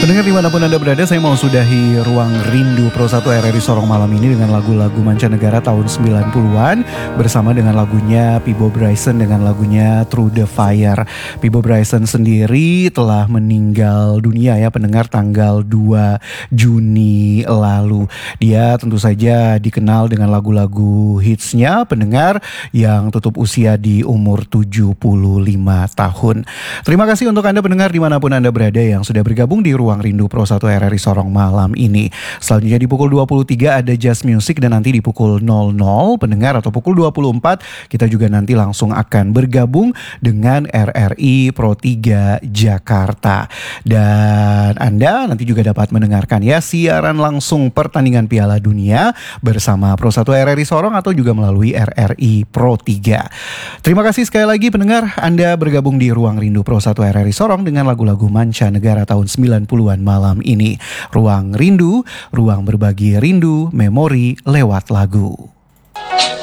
Pendengar dimanapun Anda berada, saya mau sudahi Ruang Rindu Pro 1 RRI Sorong malam ini dengan lagu-lagu mancanegara tahun 90-an bersama dengan lagunya Peabo Bryson dengan lagunya Through the Fire. Peabo Bryson sendiri telah meninggal dunia ya pendengar tanggal 2 Juni lalu. Dia tentu saja dikenal dengan lagu-lagu hitsnya pendengar yang tutup usia di umur 75 tahun. Terima kasih untuk Anda pendengar dimanapun Anda berada yang sudah bergabung di Ruang Rindu Pro 1 RRI Sorong malam ini. Selanjutnya di pukul 23 ada Jazz Music dan nanti di pukul 00 pendengar atau pukul 24 kita juga nanti langsung akan bergabung dengan RRI Pro 3 Jakarta. Dan Anda nanti juga dapat mendengarkan ya siaran langsung pertandingan Piala Dunia bersama Pro 1 RRI Sorong atau juga melalui RRI Pro 3. Terima kasih sekali lagi pendengar Anda bergabung di Ruang Rindu Pro 1 RRI Sorong dengan lagu-lagu mancanegara tahun 90-an malam ini. Ruang Rindu, ruang berbagi rindu, memori lewat lagu.